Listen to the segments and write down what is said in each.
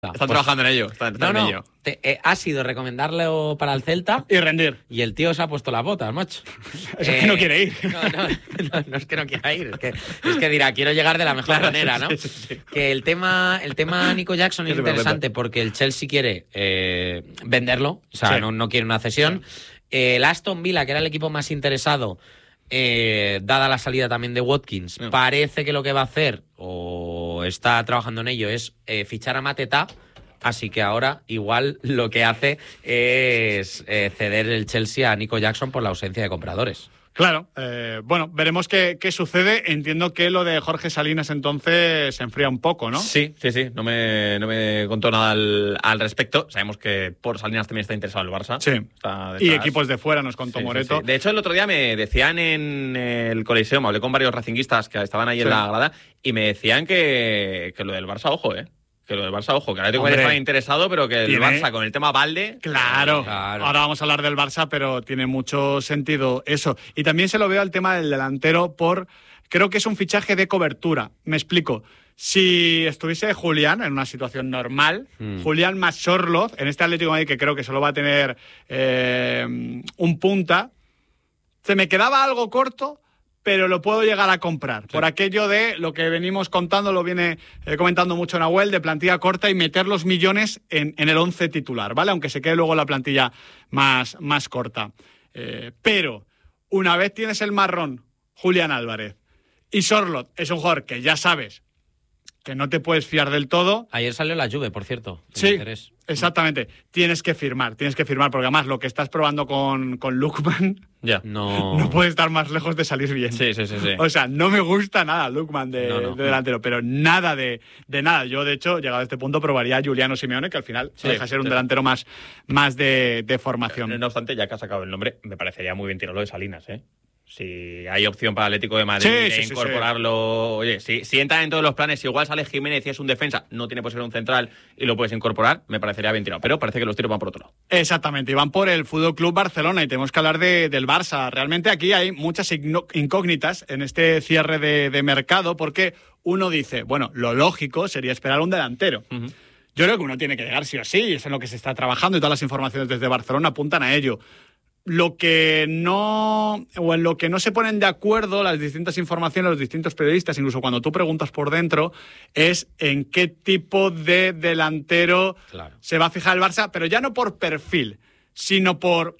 Están trabajando en ello. Están en ello. Ha sido recomendarlo para el Celta y rendir. Y el tío se ha puesto las botas, macho. Es que no quiere ir. No es que no quiera ir. Es que dirá, quiero llegar de la mejor manera, ¿no? Sí. Que el tema Nico Jackson es interesante porque el Chelsea quiere venderlo. O sea, no quiere una cesión. El Aston Villa, que era el equipo más interesado, dada la salida también de Watkins, parece que lo que va a hacer, o está trabajando en ello, es fichar a Mateta. Así que ahora igual lo que hace es ceder el Chelsea a Nico Jackson por la ausencia de compradores. Claro, bueno, veremos qué sucede. Entiendo que lo de Jorge Salinas entonces se enfría un poco, ¿no? Sí. No me contó nada al respecto. Sabemos que por Salinas también está interesado el Barça. Sí, y equipos de fuera nos contó Moreto. Sí. De hecho, el otro día me decían en el Coliseum, hablé con varios racinguistas que estaban ahí en la grada y me decían que lo del Barça, ojo, que lo del Barça, ojo, que ahora tengo que estar interesado, pero que el Barça con el tema Valde... Claro, ahora vamos a hablar del Barça, pero tiene mucho sentido eso. Y también se lo veo al tema del delantero creo que es un fichaje de cobertura. Me explico. Si estuviese Julián en una situación normal, Julián más Sorloz, en este Atlético de Madrid que creo que solo va a tener un punta, se me quedaba algo corto, pero lo puedo llegar a comprar. Sí. Por aquello de lo que venimos contando, lo viene comentando mucho Nahuel, de plantilla corta y meter los millones en el 11 titular, ¿vale? Aunque se quede luego la plantilla más corta. Pero una vez tienes el marrón, Julián Álvarez, y Sorloth es un jugador que ya sabes que no te puedes fiar del todo. Ayer salió la Juve, por cierto. Sí, exactamente. Tienes que firmar, porque además lo que estás probando con Lookman no puede estar más lejos de salir bien. Sí. O sea, no me gusta nada Lookman de delantero, pero nada de nada. Yo, de hecho, llegado a este punto, probaría a Giuliano Simeone, que al final deja ser un delantero más de formación. No obstante, ya que has sacado el nombre, me parecería muy bien tirarlo de Salinas, Si hay opción para Atlético de Madrid de incorporarlo... Oye, si entra en todos los planes, si igual sale Jiménez y es un defensa, no tiene por ser un central y lo puedes incorporar, me parecería bien tirado. Pero parece que los tiros van por otro lado. Exactamente, y van por el Fútbol Club Barcelona y tenemos que hablar del Barça. Realmente aquí hay muchas incógnitas en este cierre de mercado porque uno dice, bueno, lo lógico sería esperar un delantero. Yo creo que uno tiene que llegar sí o sí, y es en lo que se está trabajando y todas las informaciones desde Barcelona apuntan a ello. En lo que no se ponen de acuerdo las distintas informaciones, los distintos periodistas, incluso cuando tú preguntas por dentro, es en qué tipo de delantero se va a fijar el Barça, pero ya no por perfil, sino por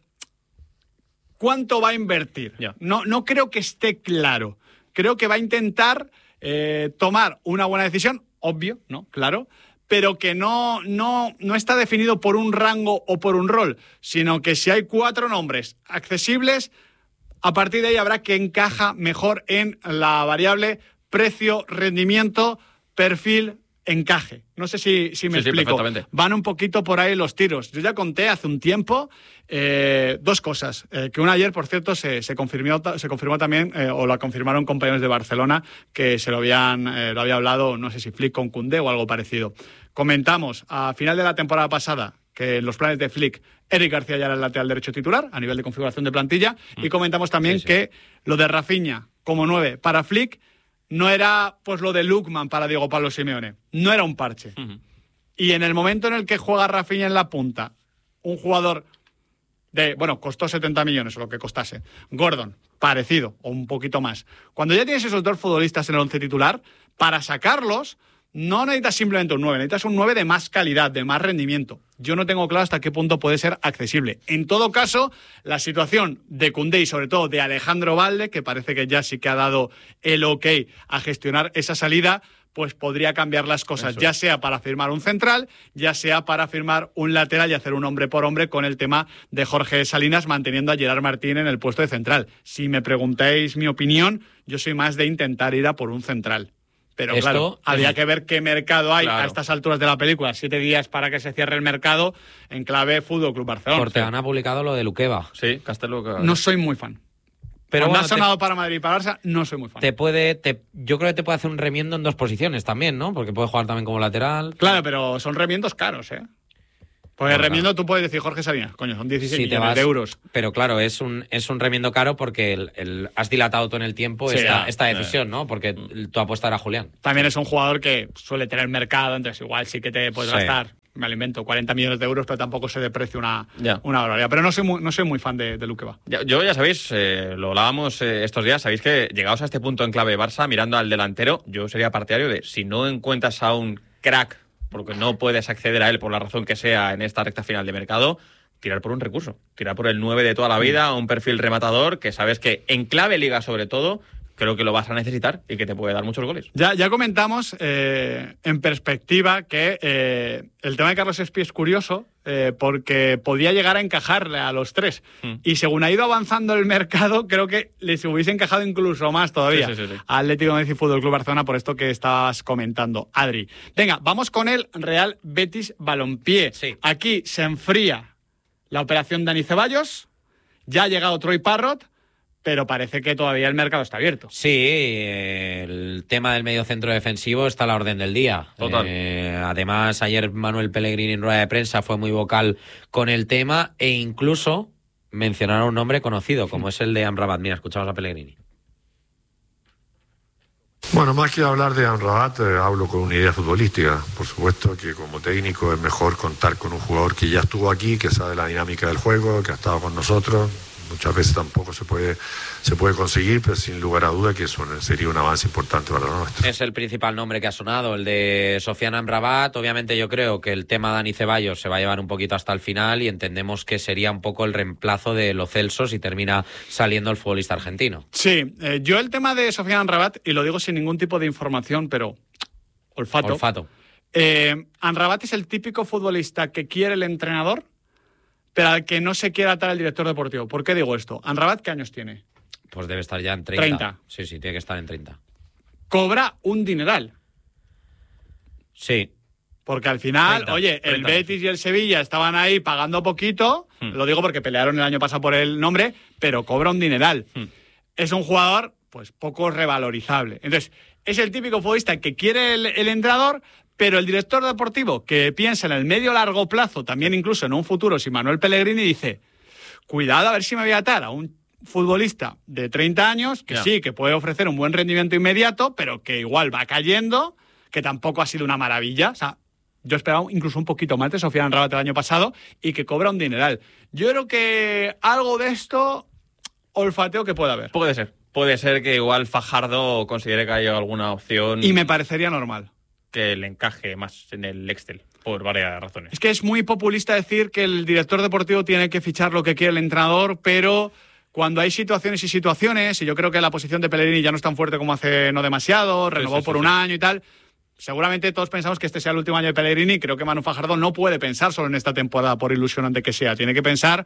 cuánto va a invertir. No creo que esté claro. Creo que va a intentar tomar una buena decisión, obvio, ¿no? Claro, pero que no está definido por un rango o por un rol, sino que si hay 4 nombres accesibles, a partir de ahí habrá que encaja mejor en la variable precio, rendimiento, perfil, encaje. No sé si me explico. Van un poquito por ahí los tiros. Yo ya conté hace un tiempo 2 cosas. Que una ayer, por cierto, se confirmó también, o la confirmaron compañeros de Barcelona, que se lo había hablado, no sé si Flick con Koundé o algo parecido. Comentamos a final de la temporada pasada que en los planes de Flick, Eric García ya era el lateral derecho titular a nivel de configuración de plantilla, y comentamos también que lo de Rafinha como 9 para Flick no era pues lo de Lookman para Diego Pablo Simeone, no era un parche. Y en el momento en el que juega Rafinha en la punta, un jugador costó 70 millones o lo que costase. Gordon, parecido o un poquito más. Cuando ya tienes esos 2 futbolistas en el 11 titular, para sacarlos no necesitas simplemente un 9, necesitas un 9 de más calidad, de más rendimiento. Yo no tengo claro hasta qué punto puede ser accesible. En todo caso, la situación de Koundé y sobre todo de Alejandro Valde, que parece que ya sí que ha dado el ok a gestionar esa salida, pues podría cambiar las cosas, ya sea para firmar un central, ya sea para firmar un lateral y hacer un hombre por hombre con el tema de Jorge Salinas, manteniendo a Gerard Martín en el puesto de central. Si me preguntáis mi opinión, yo soy más de intentar ir a por un central. Pero claro, había que ver qué mercado hay a estas alturas de la película. 7 días para que se cierre el mercado en clave Fútbol Club Barcelona. Ortegana ha publicado lo de Luqueva. Sí, Castelo. No soy muy fan. Pero cuando ha sonado para Madrid y para Barça, no soy muy fan. Yo creo que te puede hacer un remiendo en 2 posiciones también, ¿no? Porque puede jugar también como lateral. Claro, pero son remiendos caros, Pues el remiendo tú puedes decir, Jorge Salinas, coño, son 16 millones de euros. Pero claro, es un remiendo caro porque has dilatado tú en el tiempo esta decisión, ¿no? Porque tu apuesta era Julián. También es un jugador que suele tener mercado, entonces igual sí que te puedes gastar, me alimento, 40 millones de euros, pero tampoco se deprecia una barbaridad. Pero no soy muy fan de Luque Va. Yo ya sabéis, lo hablábamos estos días, sabéis que llegados a este punto en clave Barça, mirando al delantero, yo sería partidario de, si no encuentras a un crack, porque no puedes acceder a él por la razón que sea en esta recta final de mercado, tirar por un recurso, tirar por el 9 de toda la vida, un perfil rematador que sabes que en clave liga sobre todo, creo que lo vas a necesitar y que te puede dar muchos goles. Ya comentamos en perspectiva que el tema de Carlos Espi es curioso porque podía llegar a encajarle a los tres. Y según ha ido avanzando el mercado, creo que les hubiese encajado incluso más todavía a Atlético de Madrid y Fútbol Club Barcelona por esto que estabas comentando, Adri. Venga, vamos con el Real Betis Balompié. Sí. Aquí se enfría la operación Dani Ceballos, ya ha llegado Troy Parrott, pero parece que todavía el mercado está abierto. Sí, el tema del mediocentro defensivo está a la orden del día. Total. Además, ayer Manuel Pellegrini en rueda de prensa fue muy vocal con el tema e incluso mencionaron un nombre conocido, como es el de Amrabat. Mira, escuchamos a Pellegrini. Bueno, más que hablar de Amrabat, hablo con una idea futbolística. Por supuesto que como técnico es mejor contar con un jugador que ya estuvo aquí, que sabe la dinámica del juego, que ha estado con nosotros. Muchas veces tampoco se puede conseguir, pero sin lugar a duda que eso sería un avance importante para nosotros. Es el principal nombre que ha sonado, el de Sofiane Amrabat. Obviamente yo creo que el tema Dani Ceballos se va a llevar un poquito hasta el final y entendemos que sería un poco el reemplazo de Lo Celso si termina saliendo el futbolista argentino. Sí, yo el tema de Sofiane Amrabat, y lo digo sin ningún tipo de información, pero olfato. Amrabat es el típico futbolista que quiere el entrenador, pero al que no se quiere atar el director deportivo. ¿Por qué digo esto? Amrabat, ¿qué años tiene? Pues debe estar ya en 30. Sí, tiene que estar en 30. Cobra un dineral. Sí. Porque al final, 30, oye, 30 el Betis y el Sevilla estaban ahí pagando poquito, lo digo porque pelearon el año pasado por el nombre, pero cobra un dineral. Es un jugador, pues, poco revalorizable. Entonces, es el típico futbolista que quiere el entrenador, pero el director deportivo que piensa en el medio-largo plazo, también incluso en un futuro, si Manuel Pellegrini dice, cuidado a ver si me voy a atar a un futbolista de 30 años, que sí, que puede ofrecer un buen rendimiento inmediato, pero que igual va cayendo, que tampoco ha sido una maravilla. O sea, yo esperaba incluso un poquito más de Sofiane Amrabat el año pasado y que cobra un dineral. Yo creo que algo de esto olfateo que puede haber. Puede ser que igual Fajardo considere que hay alguna opción. Y me parecería normal. Que le encaje más en el Excel, por varias razones. Es que es muy populista decir que el director deportivo tiene que fichar lo que quiere el entrenador, pero cuando hay situaciones y situaciones, y yo creo que la posición de Pellegrini ya no es tan fuerte como hace no demasiado, renovó por un año y tal, seguramente todos pensamos que este sea el último año de Pellegrini. Creo que Manu Fajardo no puede pensar solo en esta temporada, por ilusionante que sea. Tiene que pensar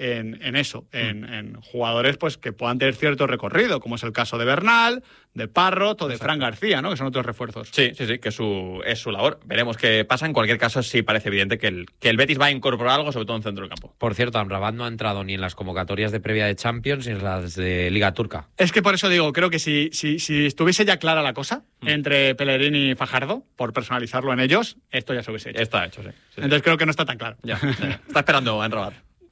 en eso, en jugadores pues que puedan tener cierto recorrido, como es el caso de Bernal, de Parrott o de Fran García, ¿no? Que son otros refuerzos. Sí, que es su labor. Veremos qué pasa. En cualquier caso, sí parece evidente que el Betis va a incorporar algo, sobre todo en centro del campo. Por cierto, Amrabat no ha entrado ni en las convocatorias de previa de Champions ni en las de Liga Turca. Es que por eso digo, creo que si estuviese ya clara la cosa entre Pellegrini y Fajardo, por personalizarlo en ellos, esto ya se hubiese hecho. Está hecho, sí. Entonces creo que no está tan claro. Ya. Está esperando a Amrabat.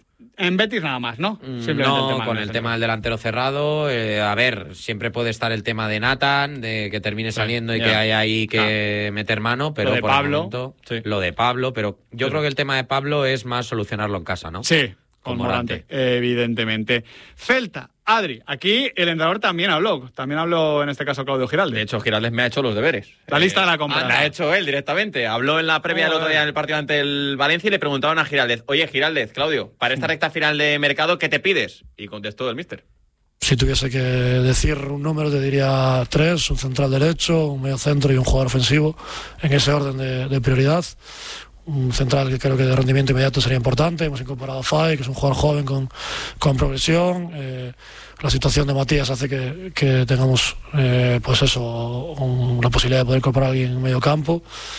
En Betis nada más, ¿no? No, con el tema del delantero cerrado. A ver, siempre puede estar el tema de Nathan, de que termine saliendo y que haya ahí que meter mano, pero lo de por Pablo, el momento, lo de Pablo, pero yo creo que el tema de Pablo es más solucionarlo en casa, ¿no? Sí, con Morante, evidentemente. Celta, Adri, aquí el entrenador también habló en este caso Claudio Giraldez. De hecho, Giraldez me ha hecho los deberes. La lista de la compra. La ha hecho él directamente. Habló en la previa del otro día en el partido ante el Valencia y le preguntaban a Giraldez, oye, Giraldez, Claudio, para esta recta final de mercado, ¿qué te pides? Y contestó el míster. Si tuviese que decir un número, te diría 3, un central derecho, un medio centro y un jugador ofensivo, en ese orden de prioridad. Un central que creo que de rendimiento inmediato sería importante. Hemos incorporado a Fay, que es un jugador joven con progresión. La situación de Matías hace que tengamos pues eso, una posibilidad de poder incorporar a alguien en medio campo.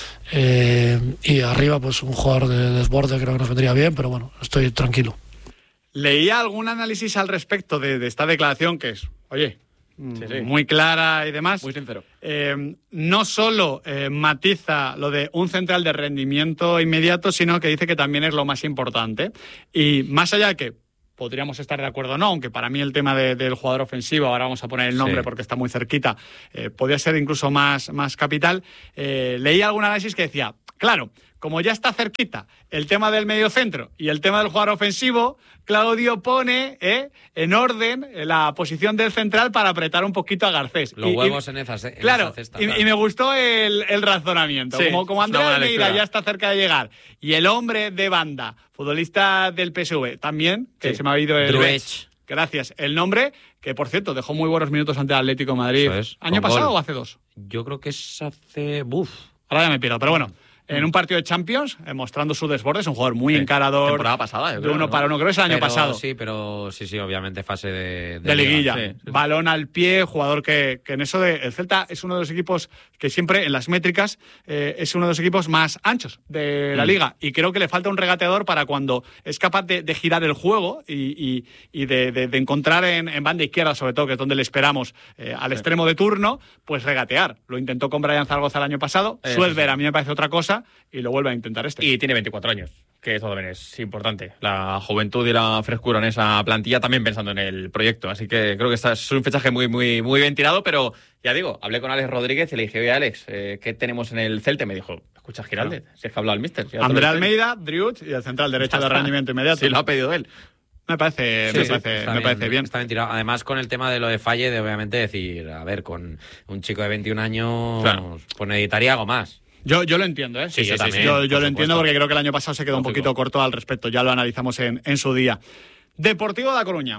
Y arriba pues un jugador de desborde creo que nos vendría bien, pero bueno, estoy tranquilo. Leía algún análisis al respecto de esta declaración que es, oye, muy clara y demás. Muy sincero. No solo matiza lo de un central de rendimiento inmediato, sino que dice que también es lo más importante. Y más allá de que podríamos estar de acuerdo o no, aunque para mí el tema del jugador ofensivo, ahora vamos a poner el nombre porque está muy cerquita, podría ser incluso más capital. Leí algún análisis que decía, claro, como ya está cerquita el tema del mediocentro y el tema del jugador ofensivo, Claudio pone en orden la posición del central para apretar un poquito a Garcés. Los huevos en esa cesta. Claro, y me gustó el razonamiento. Sí, como Andrea Almeida ya está cerca de llegar y el hombre de banda, futbolista del PSV, también, que se me ha oído el... Druech. Gracias. El nombre, que por cierto, dejó muy buenos minutos ante el Atlético de Madrid. ¿Año pasado o hace 2? Yo creo que es hace... Ahora ya me pierdo, pero bueno. En un partido de Champions, mostrando su desborde, es un jugador muy encarador. Temporada pasada, yo creo, de uno para uno, creo que es el año pasado. Sí, obviamente fase de liguilla. Sí. Balón al pie, jugador que en eso el Celta es uno de los equipos que siempre en las métricas es uno de los equipos más anchos de la liga. Y creo que le falta un regateador para cuando es capaz de girar el juego y de encontrar en banda izquierda, sobre todo, que es donde le esperamos al extremo de turno, pues regatear. Lo intentó con Brian Zaragoza el año pasado. Suelver a mí me parece otra cosa. Y lo vuelve a intentar Y tiene 24 años, que eso también es importante. La juventud y la frescura en esa plantilla, también pensando en el proyecto. Así que creo que es un fichaje muy, muy, muy bien tirado, pero ya digo, hablé con Alex Rodríguez y le dije, oye, Alex, ¿qué tenemos en el Celta? Y me dijo, escucha, Giraldez, si es que ha hablado el míster. Andrea Almeida, Driut y el central derecho de rendimiento inmediato. Sí, lo ha pedido él. Me parece bien. Está bien tirado. Además, con el tema de lo de Falle, de obviamente decir, a ver, con un chico de 21 años, pues necesitaría algo más. Yo lo entiendo, ¿eh? Sí, yo también. Yo lo entiendo porque creo que el año pasado se quedó un poquito corto al respecto. Ya lo analizamos en su día. Deportivo de La Coruña.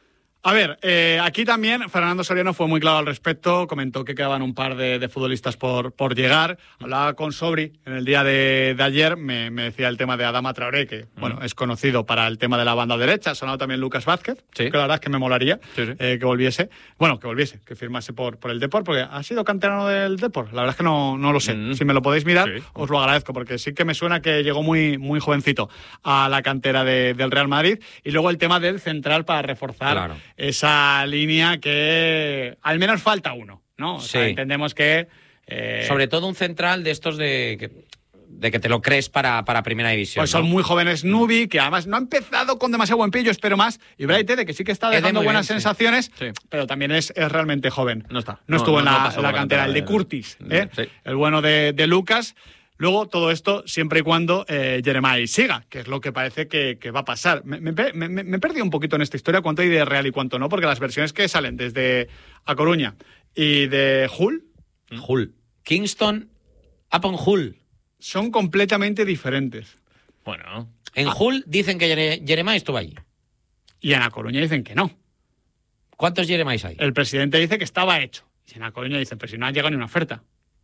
A ver, aquí también Fernando Soriano fue muy claro al respecto, comentó que quedaban un par de futbolistas por llegar. Hablaba con Sobri en el día de ayer, me decía el tema de Adama Traoré, que bueno, es conocido para el tema de la banda derecha. Ha sonado también Lucas Vázquez, que la verdad es que me molaría que volviese. Bueno, que firmase por el Depor, porque ha sido canterano del Depor. La verdad es que no lo sé. Si me lo podéis mirar, os lo agradezco, porque sí que me suena que llegó muy, muy jovencito a la cantera del Real Madrid. Y luego el tema del central para reforzar esa línea que al menos falta uno, ¿no? O sea, entendemos que... Sobre todo un central de estos de que te lo crees para primera división. Pues son muy jóvenes. Nubi, que además no ha empezado con demasiado buen pie, yo espero más. Y Braithwaite, de que sí que está dejando buenas sensaciones, pero también es realmente joven. No estuvo en la cantera. El de Curtis, el bueno de Lucas. Luego, todo esto siempre y cuando Jeremai siga, que es lo que parece que va a pasar. Me he perdido un poquito en esta historia cuánto hay de real y cuánto no, porque las versiones que salen desde A Coruña y de Hull, Kingston upon Hull, son completamente diferentes. Bueno. En Hull dicen que Jeremai estuvo allí. Y en A Coruña dicen que no. ¿Cuántos Jeremais hay? El presidente dice que estaba hecho. Y en A Coruña dicen, pero si no ha llegado ni una oferta.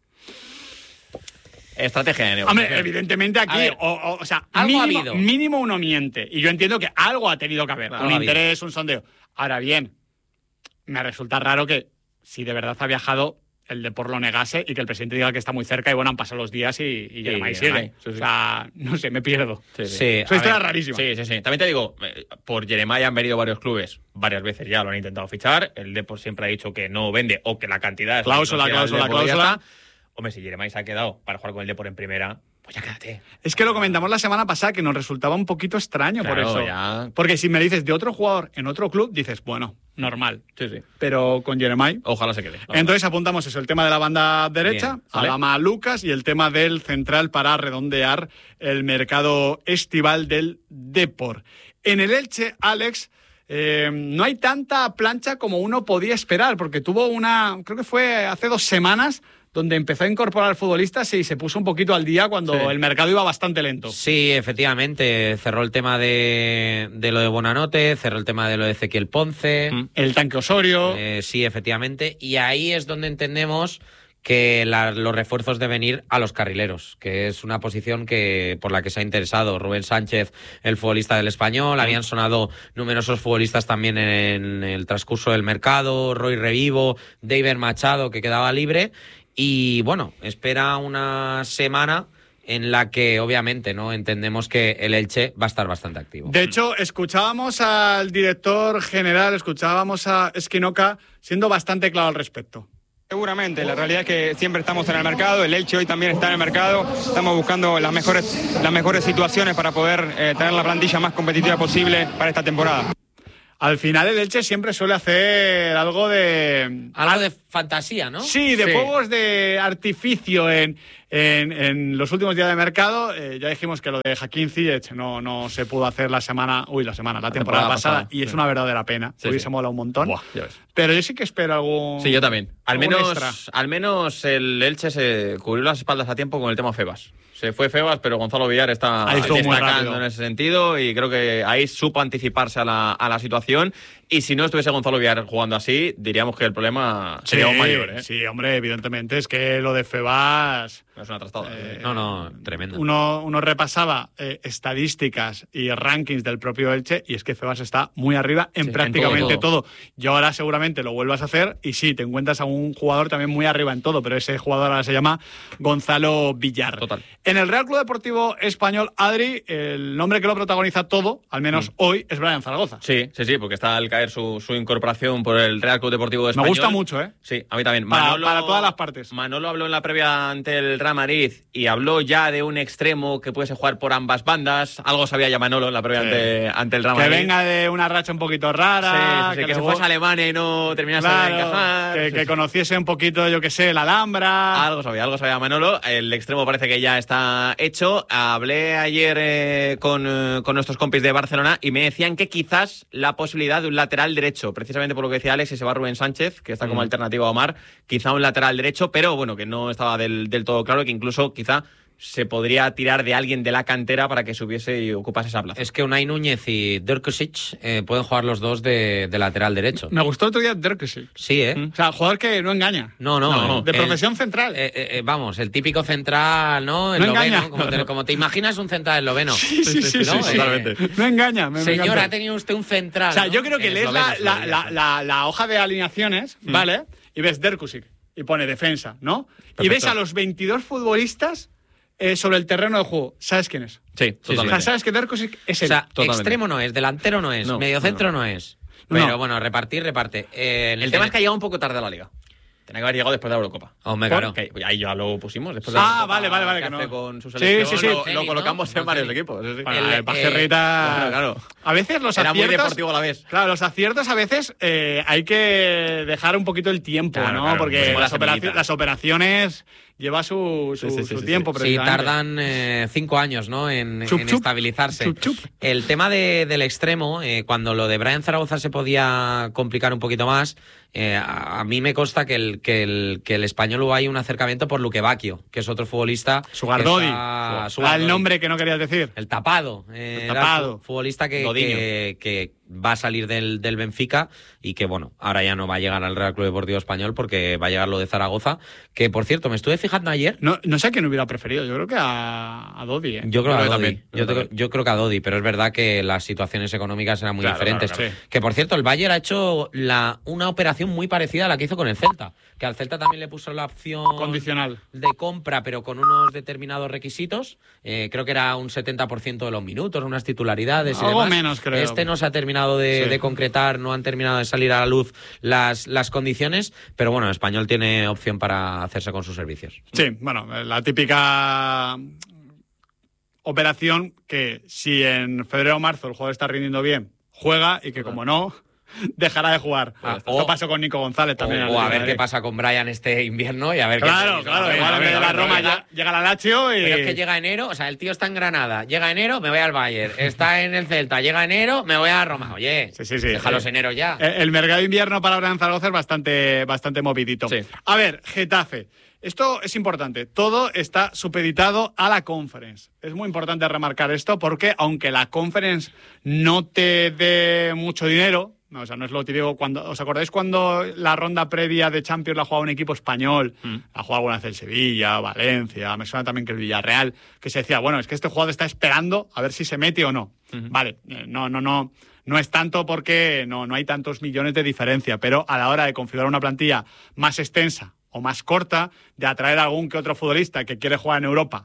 Estrategia de negociación. Hombre, evidentemente aquí, o sea, algo ha habido. Mínimo uno miente. Y yo entiendo que algo ha tenido que haber. Un interés, un sondeo. Ahora bien, me resulta raro que si de verdad ha viajado, el Depor lo negase y que el presidente diga que está muy cerca y bueno, han pasado los días y Jeremai sigue. O sea, no sé, me pierdo. Eso está rarísimo. Sí. También te digo, por Jeremai han venido varios clubes, varias veces ya lo han intentado fichar. El Depor siempre ha dicho que no vende o que la cantidad es... Cláusula. Hombre, si Jeremai se ha quedado para jugar con el Depor en primera, pues ya quédate. Es que lo comentamos la semana pasada, que nos resultaba un poquito extraño por eso. Ya. Porque si me dices de otro jugador en otro club, dices, bueno, normal. Sí. Pero con Jeremai... Ojalá se quede. Entonces apuntamos eso, el tema de la banda derecha, Adama Lucas, y el tema del central para redondear el mercado estival del Depor. En el Elche, Alex... no hay tanta plancha como uno podía esperar, porque tuvo creo que fue hace 2 semanas, donde empezó a incorporar futbolistas y se puso un poquito al día cuando el mercado iba bastante lento. Sí, efectivamente. Cerró el tema de lo de Bonanote, cerró el tema de lo de Ezequiel Ponce. El Tanque Osorio. Sí, efectivamente. Y ahí es donde entendemos que los refuerzos deben ir a los carrileros, que es una posición por la que se ha interesado Rubén Sánchez, el futbolista del Español. Habían sonado numerosos futbolistas también en el transcurso del mercado, Roy Revivo, David Machado, que quedaba libre. Y bueno, espera una semana en la que obviamente no entendemos que el Elche va a estar bastante activo. De hecho, escuchábamos al director general, escuchábamos a Esquinoca siendo bastante claro al respecto. Seguramente, la realidad es que siempre estamos en el mercado, el Elche hoy también está en el mercado, estamos buscando las mejores situaciones para poder tener la plantilla más competitiva posible para esta temporada. Al final el Elche siempre suele hacer algo de fantasía, ¿no? Sí, de fuegos de artificio en los últimos días de mercado. Ya dijimos que lo de Hakim Ziyech no se pudo hacer la temporada pasada, y es una verdadera pena. Hubiese molado un montón. Buah, ya ves. Pero yo sí que espero algún... Sí, yo también. Al extra. menos el Elche se cubrió las espaldas a tiempo con el tema Febas. Se fue Febas, pero Gonzalo Villar está destacando en ese sentido y creo que ahí supo anticiparse a la situación. Y si no estuviese Gonzalo Villar jugando así, diríamos que el problema sería aún mayor, ¿eh? Sí, hombre, evidentemente. Es que lo de Febas... Es una trastada. Tremendo. Uno repasaba estadísticas y rankings del propio Elche y es que Febas está muy arriba en prácticamente todo. Yo ahora seguramente lo vuelvas a hacer y sí, te encuentras a un jugador también muy arriba en todo, pero ese jugador ahora se llama Gonzalo Villar. Total. En el Real Club Deportivo Español, Adri, el nombre que lo protagoniza todo, al menos hoy, es Brian Zaragoza. Sí, porque está al caer su incorporación por el Real Club Deportivo Español. Me gusta mucho, ¿eh? Sí, a mí también. Para todas las partes. Manolo habló en la previa ante el Real Madrid y habló ya de un extremo que pudiese jugar por ambas bandas. Algo sabía ya Manolo en la previa ante el Real Madrid. Que venga de una racha un poquito rara. Que se fuese a Alemania y no terminase de encajar. Que conociese un poquito, yo que sé, la Alhambra. Algo sabía Manolo. El extremo parece que ya está hecho. Hablé ayer con nuestros compis de Barcelona y me decían que quizás la posibilidad de un lateral derecho, precisamente por lo que decía Alex, y se va Rubén Sánchez, que está como alternativa a Omar, quizá un lateral derecho, pero bueno, que no estaba del todo claro, que incluso quizá se podría tirar de alguien de la cantera para que subiese y ocupase esa plaza. Es que Unai Núñez y Drkušić pueden jugar los dos de lateral derecho. Me gustó otro día Drkušić. Sí, ¿eh? O sea, jugador que no engaña. No. De profesión central. Vamos, el típico central, ¿no? No engaña. Como te imaginas un central esloveno. Sí, totalmente. No engaña. Señor, ha tenido usted un central. O sea, yo creo que lees la hoja de alineaciones, ¿vale? Y ves Drkušić y pone defensa, ¿no? Perfecto. Y ves a los 22 futbolistas sobre el terreno de juego. ¿Sabes quién es? Sí, totalmente. O sea, sabes que Drkušić es él. O sea, extremo no es, delantero no es, mediocentro no es. Pero bueno, reparte. El tema es que ha llegado un poco tarde a la Liga. Tenía que haber llegado después de la Eurocopa. Hombre, claro. Ahí ya lo pusimos. Después de la Eurocopa, vale. Que no. Con su selección, sí. Lo colocamos en varios equipos. Sí. Bueno, el Pajerrita... Claro. A veces los aciertos... Era muy deportivo a la vez. Claro, los aciertos a veces hay que dejar un poquito el tiempo, ¿no? Claro, porque las operaciones... Lleva su tiempo. Sí, tardan 5 años, ¿no? En estabilizarse. El tema del extremo, cuando lo de Brian Zaragoza se podía complicar un poquito más, a mí me consta que el español hubo ahí un acercamiento por Luque Bacchio, que es otro futbolista. Sugardodi. El nombre que no querías decir. El tapado. Futbolista que va a salir del Benfica y que, bueno, ahora ya no va a llegar al Real Club Deportivo Español porque va a llegar lo de Zaragoza, que, por cierto, me estuve fijando ayer. No sé a quién hubiera preferido, yo creo que a Dodi. Yo creo que a Dodi. Yo creo que a Dodi, pero es verdad que las situaciones económicas eran muy diferentes. Claro. Que, por cierto, el Bayern ha hecho una operación muy parecida a la que hizo con el Celta, que al Celta también le puso la opción condicional de compra, pero con unos determinados requisitos. Creo que era un 70% de los minutos, unas titularidades y algo demás. Menos, creo. Este no se ha terminado de concretar, no han terminado de salir a la luz las condiciones, pero bueno, el Español tiene opción para hacerse con sus servicios. Sí, bueno, la típica operación que si en febrero o marzo el jugador está rindiendo bien, juega, y que como no, dejará de jugar. Esto pasó con Nico González también. O a ver qué pasa con Brian este invierno y a ver claro, igual de la Roma llega la Lazio y... Pero es que llega enero, o sea, el tío está en Granada, llega enero, me voy al Bayern, está en el Celta, llega enero, me voy a Roma. Oye, déjalos enero ya. El mercado de invierno para Brian Zaragoza es bastante movidito. Sí. A ver, Getafe. Esto es importante. Todo está supeditado a la Conference. Es muy importante remarcar esto porque aunque la Conference no te dé mucho dinero, no es lo típico. ¿Os acordáis cuando la ronda previa de Champions la jugaba un equipo español? La jugaba alguna vez el Sevilla, Valencia, me suena también que el Villarreal, que se decía, bueno, es que este jugador está esperando a ver si se mete o no. Vale, no es tanto porque no hay tantos millones de diferencia, pero a la hora de configurar una plantilla más extensa o más corta, de atraer a algún que otro futbolista que quiere jugar en Europa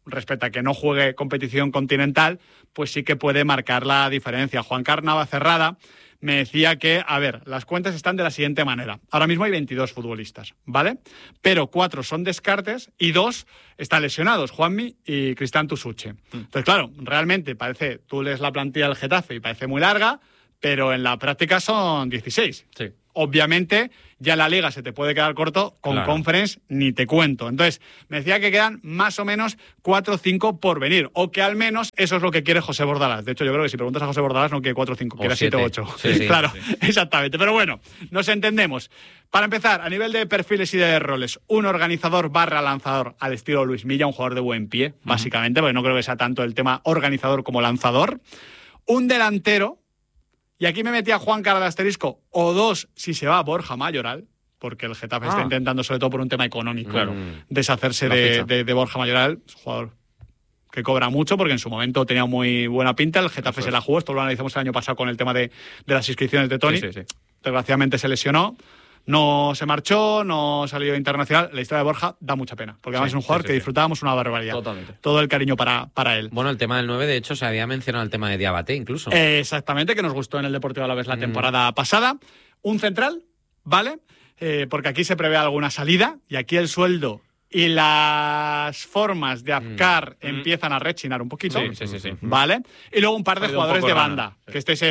respecto a que no juegue competición continental, pues sí que puede marcar la diferencia. Juan Carnava Cerrada me decía que, a ver, las cuentas están de la siguiente manera. Ahora mismo hay 22 futbolistas, ¿vale? Pero 4 son descartes y 2 están lesionados, Juanmi y Cristian Tusuche. Entonces, claro, realmente parece, tú lees la plantilla del Getafe y parece muy larga, pero en la práctica son 16. Sí. Obviamente, ya la Liga se te puede quedar corto, con Claro. Conference ni te cuento. Entonces, me decía que quedan más o menos 4 o 5 por venir, o que al menos eso es lo que quiere José Bordalás. De hecho, yo creo que si preguntas a José Bordalás no quiere 4 o 5, quiere 7 o 8. Sí, sí, claro, exactamente. Pero bueno, nos entendemos. Para empezar, a nivel de perfiles y de roles, un organizador / lanzador al estilo Luis Milla, un jugador de buen pie, básicamente, porque no creo que sea tanto el tema organizador como lanzador. Un delantero. Y aquí me metía Juan Cara de asterisco, o 2 si se va Borja Mayoral, porque el Getafe está intentando, sobre todo por un tema económico, deshacerse de Borja Mayoral, es un jugador que cobra mucho, porque en su momento tenía muy buena pinta, el Getafe se la jugó, esto lo analizamos el año pasado con el tema de las inscripciones de Toni, desgraciadamente se lesionó, no se marchó, no salió internacional. La historia de Borja da mucha pena, porque además es un jugador que disfrutábamos una barbaridad. Totalmente. Todo el cariño para él. Bueno, el tema del 9, de hecho, se había mencionado el tema de Diabaté incluso. Exactamente, que nos gustó en el Deportivo Alavés la temporada pasada. Un central, ¿vale? Porque aquí se prevé alguna salida y aquí el sueldo y las formas de Afkar empiezan a rechinar un poquito. Sí. ¿Vale? Y luego un par de Ha ido jugadores un poco de rana, banda. Que este es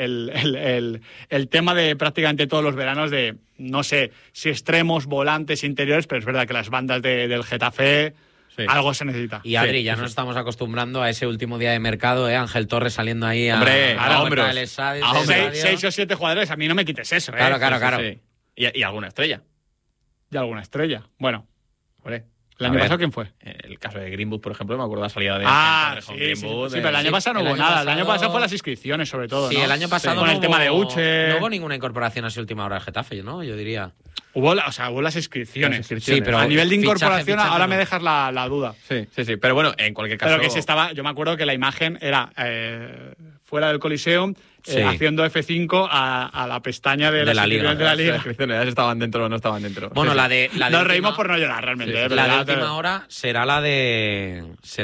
el tema de prácticamente todos los veranos de, no sé, si extremos, volantes, interiores, pero es verdad que las bandas del Getafe, algo se necesita. Y Adri, ya nos estamos acostumbrando a ese último día de mercado, Ángel Torres saliendo ahí a la hombros. hombros. 6 o 7 jugadores, a mí no me quites eso, ¿eh? Claro. Sí. Y alguna estrella. Y alguna estrella. Bueno, Hombre, ¿el año pasado quién fue? el caso de Greenwood, por ejemplo, me acuerdo de la salida de Sí, con Greenwood. pero el año pasado no el hubo año nada. El año pasado- pasado fue las inscripciones, sobre todo, Sí, ¿no? el año pasado Con no el tema de hubo- Uche. No hubo ninguna incorporación así última hora del Getafe, ¿no? Yo diría. Hubo las inscripciones. Sí, pero a nivel de fichaje, incorporación, fichaje, ahora no. me dejas la duda. Sí. Pero bueno, en cualquier caso. Pero que se estaba, yo me acuerdo que la imagen era fuera del Coliseum, Sí. haciendo F5 a la pestaña de las la Liga. inscripciones de la Las Liga. inscripciones, ya estaban dentro o no estaban dentro. Bueno, Sí, la sí. de Nos última- reímos por no llorar, realmente. Sí, sí. pero La de ya última hora será la de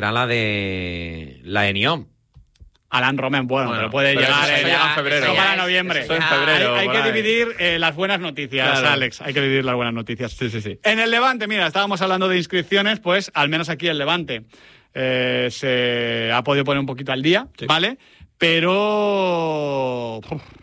Niom. Alan Romen, bueno, pero puede pero llegar eso llega en febrero. eso Ya, para noviembre. eso en febrero, Hay por que ahí. dividir las buenas noticias, Claro. Alex. Hay que dividir las buenas noticias. Sí. En el Levante, mira, estábamos hablando de inscripciones, pues al menos aquí el Levante se ha podido poner un poquito al día, ¿vale? Pero...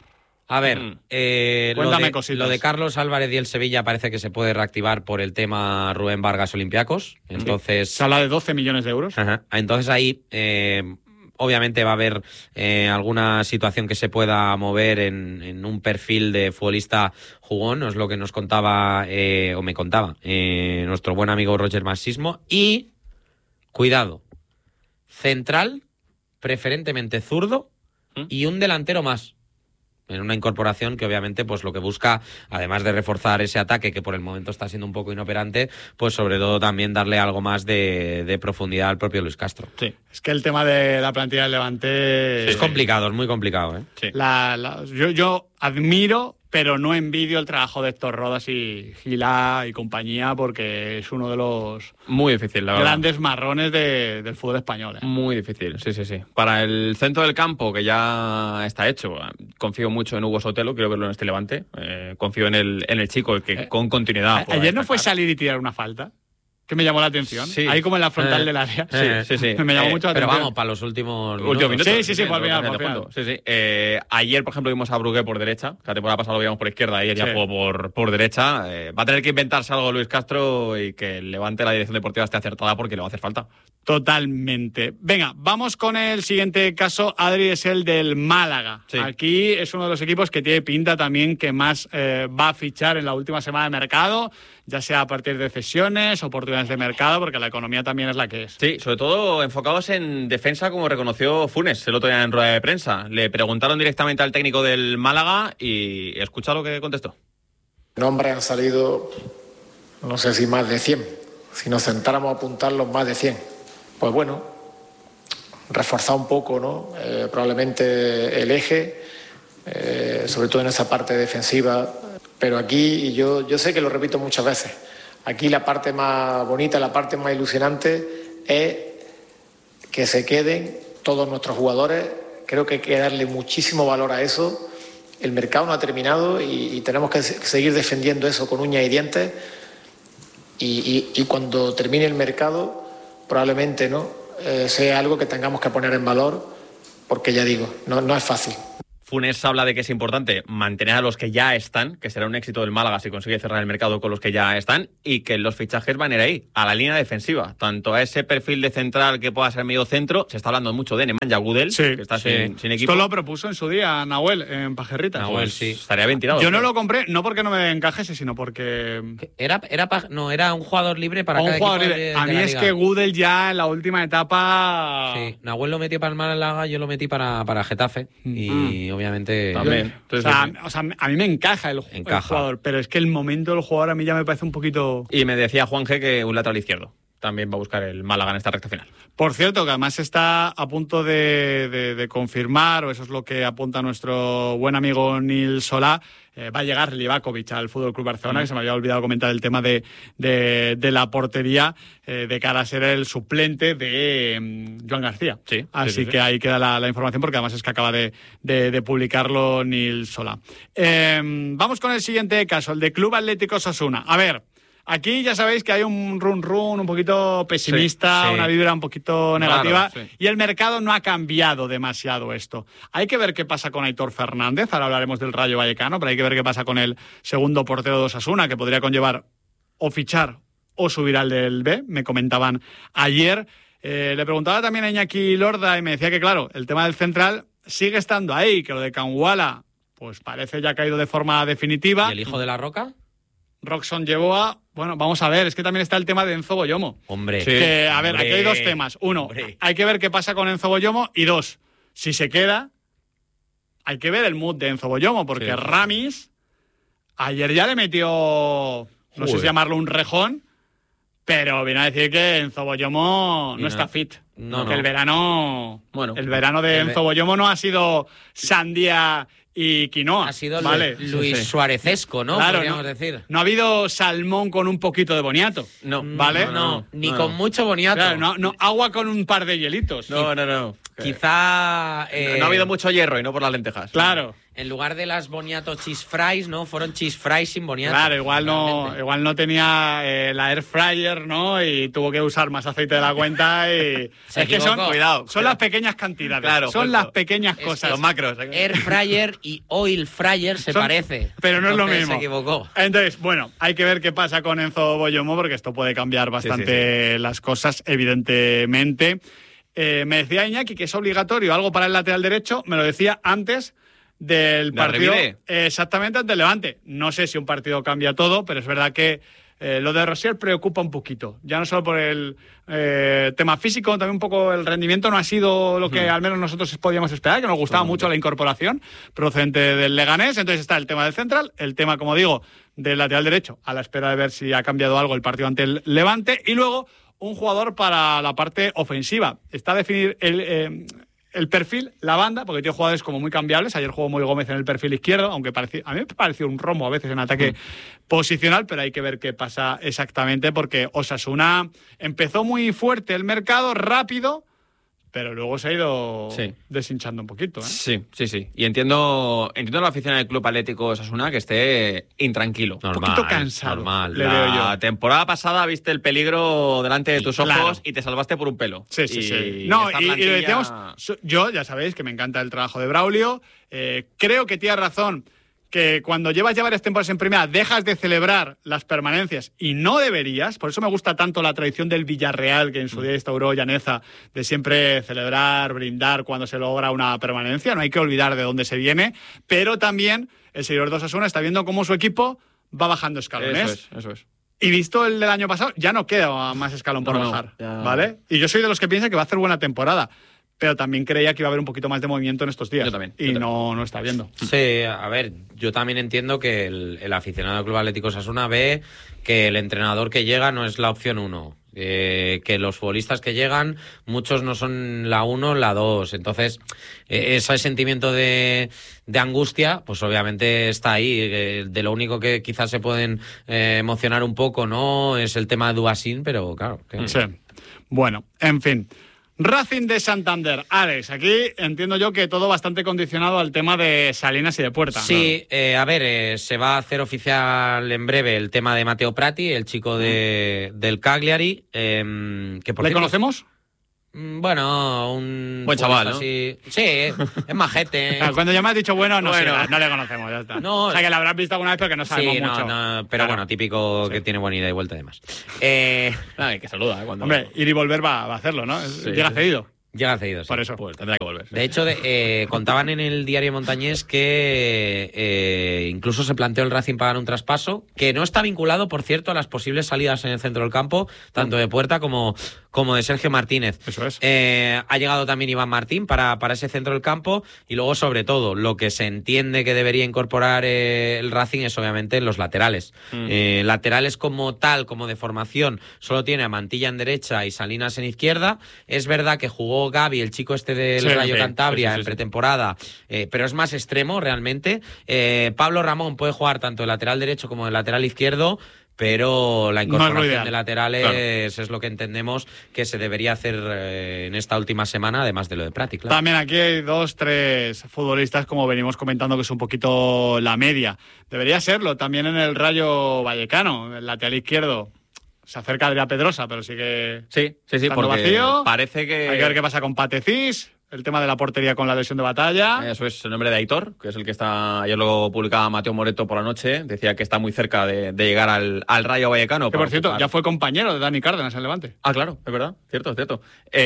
A ver, Cuéntame cositas. lo de Carlos Álvarez y el Sevilla parece que se puede reactivar por el tema Rubén Vargas Olympiacos. Entonces, Se habla de 12 millones de euros. Ajá. Entonces ahí obviamente va a haber alguna situación que se pueda mover en un perfil de futbolista jugón, es lo que nos contaba o me contaba nuestro buen amigo Roger Masismo. Y cuidado, central, preferentemente zurdo y un delantero más. En una incorporación que obviamente pues lo que busca, además de reforzar ese ataque que por el momento está siendo un poco inoperante, pues sobre todo también darle algo más de profundidad al propio Luis Castro. Sí. Es que el tema de la plantilla del Levante... Es complicado, es muy complicado, ¿eh? Sí. Yo admiro, pero no envidio el trabajo de Héctor Rodas y Gilá y compañía, porque es uno de los Muy difícil, la verdad. grandes marrones del fútbol español. Muy difícil, sí. Para el centro del campo, que ya está hecho, confío mucho en Hugo Sotelo, quiero verlo en este Levante. Confío en el chico, que con continuidad. pueda Ayer no fue destacar. salir y tirar una falta, que me llamó la atención. Sí. Ahí como en la frontal del área. Sí. Me llamó mucho la Pero atención. vamos, para los últimos Minutos. Sí, fue al final, de fondo. Sí. Ayer, por ejemplo, vimos a Brugué por derecha. La temporada pasada lo veíamos por izquierda, ayer ya Sí. jugó por derecha. Va a tener que inventarse algo Luis Castro y que el Levante la dirección deportiva esté acertada porque le va a hacer falta. Totalmente. Venga, vamos con el siguiente caso. Adri, es el del Málaga. Sí. Aquí es uno de los equipos que tiene pinta también que más va a fichar en la última semana de mercado, ya sea a partir de cesiones, oportunidades de mercado, porque la economía también es la que es. Sí, sobre todo enfocados en defensa, como reconoció Funes el otro día en rueda de prensa. Le preguntaron directamente al técnico del Málaga y escucha lo que contestó. Nombres han salido, no sé si más de 100. Si nos sentáramos a apuntarlos, más de 100. Pues bueno, reforzar un poco, ¿no? Probablemente el eje, sobre todo en esa parte defensiva. Pero aquí, y yo sé que lo repito muchas veces, aquí la parte más bonita, la parte más ilusionante es que se queden todos nuestros jugadores. Creo que hay que darle muchísimo valor a eso. El mercado no ha terminado y tenemos que seguir defendiendo eso con uñas y dientes. Y cuando termine el mercado, probablemente sea algo que tengamos que poner en valor, porque ya digo, no es fácil. Funes habla de que es importante mantener a los que ya están, que será un éxito del Málaga si consigue cerrar el mercado con los que ya están, y que los fichajes van a ir ahí, a la línea defensiva, tanto a ese perfil de central que pueda ser medio centro. Se está hablando mucho de Nemanja Gudel, que está sin equipo. Esto lo propuso en su día Nahuel en Pajerritas. Nahuel, sí. Estaría bien tirado. Yo no lo compré, no porque no me encajese, sino porque... Era un jugador libre para cada jugador equipo libre. de A mí la es liga. que Gudel ya en la última etapa... Sí, Nahuel lo metió para el Málaga, yo lo metí para Getafe. Y obviamente... También. Entonces, o sea, a mí me encaja el jugador, pero es que el momento del jugador a mí ya me parece un poquito... Y me decía Juanje que un lateral izquierdo también va a buscar el Málaga en esta recta final. Por cierto, que además está a punto de confirmar, o eso es lo que apunta nuestro buen amigo Nil Solá, va a llegar Livakovic al FC Barcelona, que se me había olvidado comentar el tema de la portería, de cara a ser el suplente de Joan García. Sí, Así sí. que ahí queda la información, porque además es que acaba de publicarlo Nil Solá. Vamos con el siguiente caso, el de Club Atlético Osasuna. A ver, aquí ya sabéis que hay un run un poquito pesimista, Sí. una vibra un poquito negativa, Claro, sí. y el mercado no ha cambiado demasiado esto. Hay que ver qué pasa con Aitor Fernández, ahora hablaremos del Rayo Vallecano, pero hay que ver qué pasa con el segundo portero de Osasuna, que podría conllevar o fichar o subir al del B, me comentaban ayer. Le preguntaba también a Iñaki Lorda y me decía que, claro, el tema del central sigue estando ahí, que lo de Canguala pues parece ya caído de forma definitiva. ¿Y el hijo de la Roca? Roxon Yeboah, bueno, vamos a ver, es que también está el tema de Enzo Boyomo. Hombre. Sí. Que, a ver, Hombre. aquí hay dos temas. Uno, Hombre. hay que ver qué pasa con Enzo Boyomo. Y dos, si se queda, hay que ver el mood de Enzo Boyomo, porque Sí. Ramis ayer ya le metió, no sé si llamarlo un rejón, pero viene a decir que Enzo Boyomo no está fit. No, que no. el verano, Bueno, el verano de Enzo Boyomo no ha sido sandía y quinoa. Ha sido ¿vale? Luis Suárezesco, ¿no? Claro, Podríamos no, decir. no ha habido salmón con un poquito de boniato. No, ¿vale? No, ni no. con mucho boniato. Claro, no, agua con un par de hielitos. No. Quizá... No ha habido mucho hierro y no por las lentejas. Claro. En lugar de las boniato cheese fries, ¿no? Fueron cheese fries sin boniato. Claro, igual realmente. no tenía la air fryer, ¿no? Y tuvo que usar más aceite de la cuenta y... Se es que son, equivocó. son las pequeñas cantidades. Claro, son justo. las pequeñas Es cosas. que Los macros. Air fryer y oil fryer se Son- parece. Pero no es lo Entonces mismo. Se equivocó. Entonces, bueno, hay que ver qué pasa con Enzo Boyomo, porque esto puede cambiar bastante las cosas, evidentemente. Me decía Iñaki que es obligatorio algo para el lateral derecho, me lo decía antes del ¿De partido. Arrevide? Exactamente, ante el Levante. No sé si un partido cambia todo, pero es verdad que lo de Rosier preocupa un poquito. Ya no solo por el tema físico, también un poco el rendimiento no ha sido lo que al menos nosotros podíamos esperar, que nos gustaba mucho la incorporación procedente del Leganés. Entonces está el tema del central, el tema, como digo, del lateral derecho, a la espera de ver si ha cambiado algo el partido ante el Levante. Y luego un jugador para la parte ofensiva. Está a definir el perfil, la banda, porque tiene jugadores como muy cambiables. Ayer jugó Moy Gómez en el perfil izquierdo, aunque a mí me pareció un romo a veces en ataque posicional, pero hay que ver qué pasa exactamente, porque Osasuna empezó muy fuerte el mercado, rápido, pero luego se ha ido deshinchando un poquito. Sí. Y entiendo la afición del Club Atlético Osasuna que esté intranquilo. Un poquito cansado, normal. le veo yo. La temporada pasada viste el peligro delante de tus ojos claro. y te salvaste por un pelo. Sí. No, esta y lo plantilla- decíamos, yo ya sabéis que me encanta el trabajo de Braulio. Creo que tiene razón que cuando llevas ya varias temporadas en primera dejas de celebrar las permanencias y no deberías. Por eso me gusta tanto la tradición del Villarreal que en su día instauró Llaneza, de siempre celebrar, brindar cuando se logra una permanencia. No hay que olvidar de dónde se viene, pero también el seguidor de Osasuna está viendo cómo su equipo va bajando escalones. Eso es. Y visto el del año pasado, ya no queda más escalón por No, bajar, ya. ¿vale? Y yo soy de los que piensa que va a hacer buena temporada, pero también creía que iba a haber un poquito más de movimiento en estos días. Yo también. Y no está viendo. Sí, a ver, yo también entiendo que el aficionado del Club Atlético Osasuna ve que el entrenador que llega no es la opción 1. Que los futbolistas que llegan, muchos no son la 1, la 2. Entonces, ese sentimiento de angustia, pues obviamente está ahí. De lo único que quizás se pueden emocionar un poco, ¿no? Es el tema de Dubasín, pero claro. Sí. Bueno, en fin. Racing de Santander. Alex, aquí entiendo yo que todo bastante condicionado al tema de Salinas y de Puerta. Sí, a ver, se va a hacer oficial en breve el tema de Matteo Prati, el chico del Cagliari. Que por ¿Le cierto, conocemos? Bueno, un buen chaval, ¿no? Así. Sí, es majete. Claro, cuando ya me has dicho no le conocemos, ya está. No, o sea, que la habrás visto alguna vez, pero que no sabemos sí, mucho. Pero bueno, típico que tiene buena ida y vuelta y demás. Que saluda. Hombre, ir y volver va a hacerlo, ¿no? Llega cedido. Llega cedido, sí. Por eso. Pues tendrá que volver. De hecho, contaban en el diario Montañés que incluso se planteó el Racing pagar un traspaso, que no está vinculado, por cierto, a las posibles salidas en el centro del campo, tanto de Puerta como de Sergio Martínez. Eso es. Ha llegado también Iván Martín para ese centro del campo, y luego, sobre todo, lo que se entiende que debería incorporar el Racing es, obviamente, los laterales. Laterales como tal, como de formación, solo tiene a Mantilla en derecha y Salinas en izquierda. Es verdad que jugó Gavi, el chico este del Rayo Cantabria, en pretemporada, pero es más extremo realmente. Pablo Ramón puede jugar tanto de lateral derecho como de lateral izquierdo, pero la incorporación de laterales es lo que entendemos que se debería hacer en esta última semana, además de lo de Prati, claro. También aquí hay 2-3 futbolistas, como venimos comentando, que es un poquito la media. Debería serlo también en el Rayo Vallecano, el lateral izquierdo. Se acerca Adrián Pedrosa, pero sigue Sí, porque vacío. parece que... Hay que ver qué pasa con Patecís, el tema de la portería con la lesión de Batalla. Eso es el nombre de Aitor, que es el que está... Ayer lo publicaba Mateo Moreto por la noche. Decía que está muy cerca de llegar al Rayo Vallecano. Que, por cierto, ya fue compañero de Dani Cárdenas en Levante. Ah, claro, es verdad. Cierto.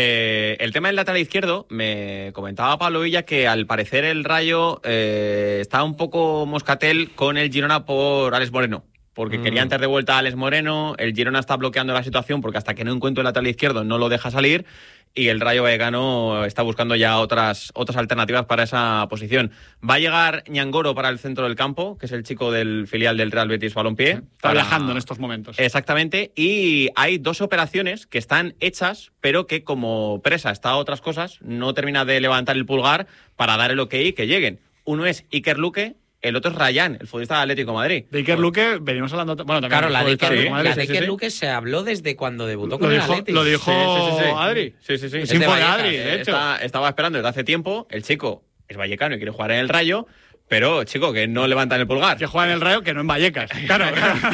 El tema del lateral izquierdo, me comentaba Pablo Villa que al parecer el Rayo está un poco moscatel con el Girona por Alex Moreno. Porque quería antes de vuelta a Alex Moreno, el Girona está bloqueando la situación porque hasta que no encuentre el lateral izquierdo no lo deja salir, y el Rayo Vallecano está buscando ya otras alternativas para esa posición. Va a llegar Ñangoro para el centro del campo, que es el chico del filial del Real Betis Balompié. Está viajando en estos momentos. Exactamente, y hay 2 operaciones que están hechas, pero que como Presa está a otras cosas, no termina de levantar el pulgar para dar el ok y que lleguen. Uno es Iker Luque, el otro es Rayán, el futbolista del Atlético de Madrid. De Iker Luque venimos hablando... Bueno, también claro, la de Madrid. Iker Luque se habló desde cuando debutó con el Atlético. Lo dijo Adri. Sí. Es info de Adri, de hecho. Estaba esperando desde hace tiempo. El chico es vallecano y quiere jugar en el Rayo, pero, chico, que no levantan el pulgar. Que juega en el Rayo, que no en Vallecas. Claro.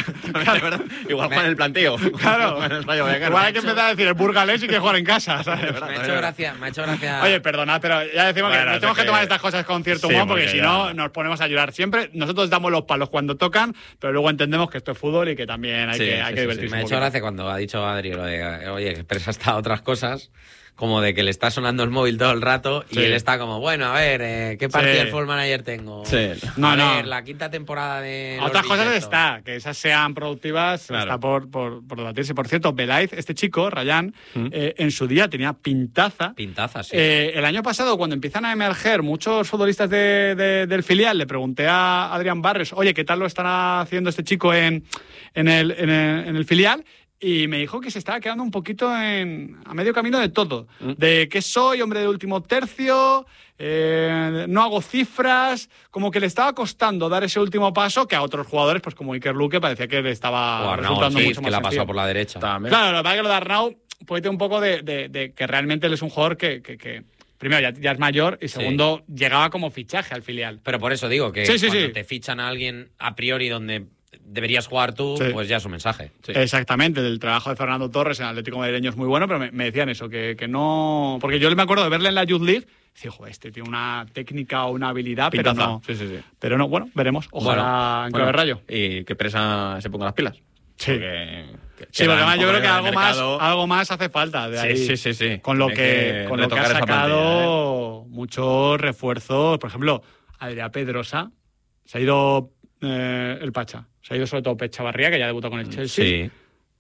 Igual juega en el planteo. Claro. En el Rayo Vallecano. Igual hay que empezar a decir el burgalés y que jugar en casa, ¿sabes? Me ha hecho gracia. Oye, perdonad, pero ya decimos que nos tenemos que tomar estas cosas con cierto humor, porque si no nos ponemos a llorar siempre. Nosotros damos los palos cuando tocan, pero luego entendemos que esto es fútbol y que también hay que divertirse. Me ha hecho gracia cuando ha dicho Adri lo de, oye, que Presa está a otras cosas, como de que le está sonando el móvil todo el rato y él está como, bueno, a ver, ¿qué partida del Football Manager tengo? Sí. A ver, la quinta temporada de... Otras cosas está, que esas sean productivas, está por debatirse. Por cierto, Belaiz, este chico, Rayán, en su día tenía pintaza. Pintaza, sí. El año pasado, cuando empiezan a emerger muchos futbolistas del filial, le pregunté a Adrián Barrios, oye, ¿qué tal lo están haciendo este chico en el filial? Y me dijo que se estaba quedando un poquito a medio camino de todo. De que soy hombre de último tercio, no hago cifras, como que le estaba costando dar ese último paso que a otros jugadores, pues como Iker Luque, parecía que le estaba resultando mucho más que la ha pasado sencillo. por la derecha. También. Claro, lo que pasa es que lo de Arnau puede tener un poco de que realmente él es un jugador que primero, ya es mayor y segundo, llegaba como fichaje al filial. Pero por eso digo que cuando te fichan a alguien a priori donde deberías jugar tú, pues ya es un mensaje. Sí. Exactamente, el trabajo de Fernando Torres en Atlético Madrileño es muy bueno, pero me decían eso, que no... Porque yo me acuerdo de verle en la Youth League, decía, joder, este tiene una técnica o una habilidad, Pintaza. pero no... Sí. Pero no, bueno, veremos. Ojalá en clave Rayo. Y que Presa se ponga las pilas. Sí. Porque además yo creo que algo más hace falta de ahí. Sí. Con lo que ha sacado muchos refuerzos. Por ejemplo, Adrián Pedrosa, se ha ido el Pacha. Se ha ido sobre todo Chavarría, que ya debutó con el Chelsea. Sí.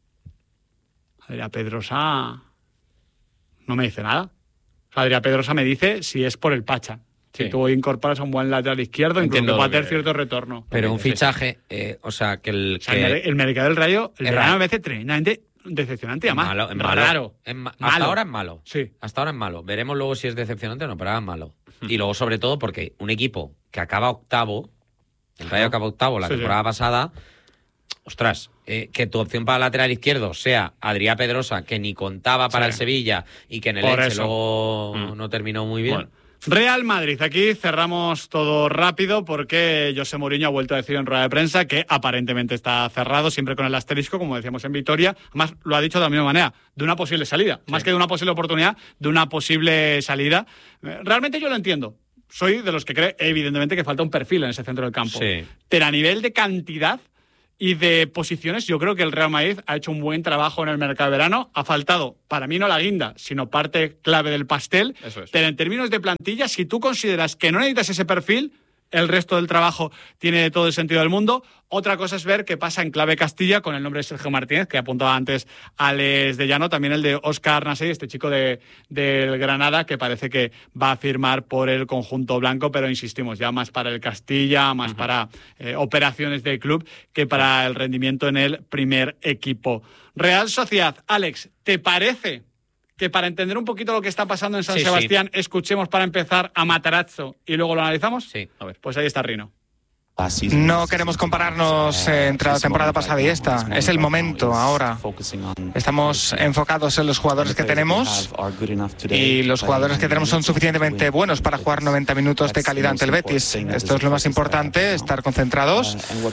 Adrián Pedrosa no me dice nada. O sea, Adrián Pedrosa me dice si es por el Pacha. Sí. Si tú incorporas a un buen lateral izquierdo, incluso que va a tener cierto retorno. Pero un fichaje, o sea, que el mercado del Rayo, el verano me parece tremendamente decepcionante. Además, raro. Hasta ahora es malo. Sí. Hasta ahora es malo. Veremos luego si es decepcionante o no, pero ahora es malo. Y luego, sobre todo, porque un equipo que acaba octavo, el Rayo acaba octavo la temporada pasada, ostras, que tu opción para lateral izquierdo sea Adrià Pedrosa, que ni contaba para el Sevilla y que en el Elche luego no terminó muy bien. Bueno. Real Madrid, aquí cerramos todo rápido porque José Mourinho ha vuelto a decir en rueda de prensa que aparentemente está cerrado, siempre con el asterisco, como decíamos en Vitoria. Además, lo ha dicho de la misma manera, de una posible salida. Más que de una posible oportunidad, de una posible salida. Realmente yo lo entiendo. Soy de los que cree, evidentemente, que falta un perfil en ese centro del campo. Sí. Pero a nivel de cantidad y de posiciones, yo creo que el Real Madrid ha hecho un buen trabajo en el mercado de verano. Ha faltado, para mí, no la guinda, sino parte clave del pastel. Eso es. Pero en términos de plantilla, si tú consideras que no necesitas ese perfil, el resto del trabajo tiene todo el sentido del mundo. Otra cosa es ver qué pasa en clave Castilla con el nombre de Sergio Martínez, que apuntaba antes Alex de Llano, también el de Óscar Nasey, este chico del Granada, que parece que va a firmar por el conjunto blanco, pero insistimos, ya más para el Castilla, más para operaciones del club que para el rendimiento en el primer equipo. Real Sociedad, Alex, ¿te parece que para entender un poquito lo que está pasando en San Sebastián, escuchemos para empezar a Matarazzo y luego lo analizamos? Sí. A ver, pues ahí está Rino. No queremos compararnos entre la temporada pasada y esta. Es el momento ahora. Estamos enfocados en los jugadores que tenemos y los jugadores que tenemos son suficientemente buenos para jugar 90 minutos de calidad ante el Betis. Esto es lo más importante, estar concentrados.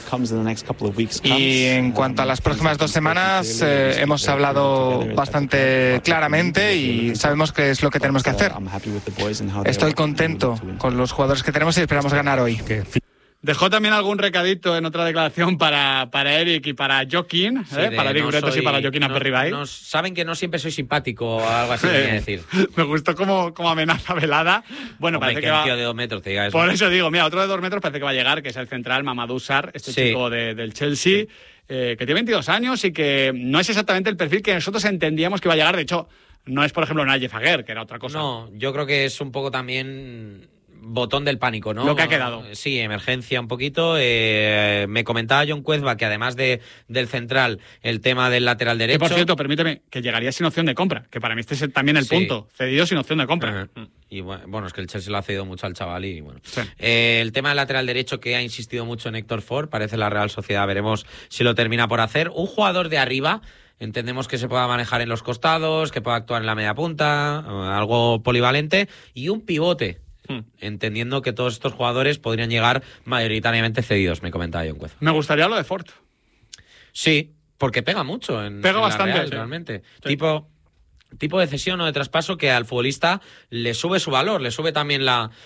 Y en cuanto a las próximas 2 semanas, hemos hablado bastante claramente y sabemos qué es lo que tenemos que hacer. Estoy contento con los jugadores que tenemos y esperamos ganar hoy. Dejó también algún recadito en otra declaración para Eric y para Joaquín, para Eric Bretos y para Joaquín Aperribay. Saben que no siempre soy simpático o algo así, quería decir. Me gustó como amenaza velada. Bueno, hombre, parece que va... tío de 2 metros te diga eso. Por eso digo, mira, otro de 2 metros parece que va a llegar, que es el central Mamadou Sarr, chico del Chelsea, que tiene 22 años y que no es exactamente el perfil que nosotros entendíamos que iba a llegar. De hecho, no es, por ejemplo, Naye Faguer, que era otra cosa. No, yo creo que es un poco también botón del pánico, ¿no? Lo que ha quedado. Sí, emergencia un poquito. Me comentaba John Cuezba que además del central, el tema del lateral derecho... Que por cierto, permíteme, que llegaría sin opción de compra, que para mí este es también el punto. Cedido sin opción de compra. Y bueno, es que el Chelsea lo ha cedido mucho al chaval y bueno. Sí. El tema del lateral derecho que ha insistido mucho en Héctor Ford, parece la Real Sociedad, veremos si lo termina por hacer. Un jugador de arriba... Entendemos que se pueda manejar en los costados, que pueda actuar en la media punta, algo polivalente, y un pivote, entendiendo que todos estos jugadores podrían llegar mayoritariamente cedidos, me comentaba John Cuez. Me gustaría lo de Ford. Sí, porque pega mucho pega en bastante, la Real, sí. realmente. Sí. Tipo de cesión o de traspaso que al futbolista le sube su valor, le sube también